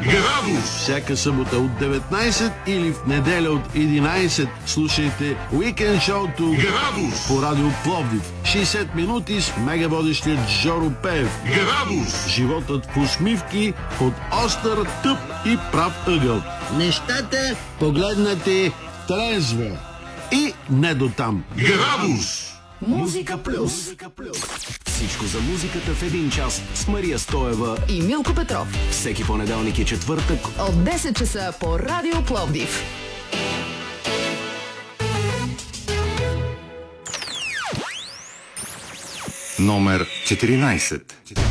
Градус! Всяка събота от 19 или в неделя от 11 слушайте Уикенд шоуто Градус! по радио Пловдив. 60 минути с мегаводещият Жоро Пеев. Градус! Животът в усмивки под остър, тъп и прав ъгъл. Нещата погледнати трезво и не до там. Градус! Музика плюс. Всичко за музиката в един час с Мария Стоева И Милко Петров. всеки понеделник и четвъртък От 10 часа по Радио Пловдив. Номер 14.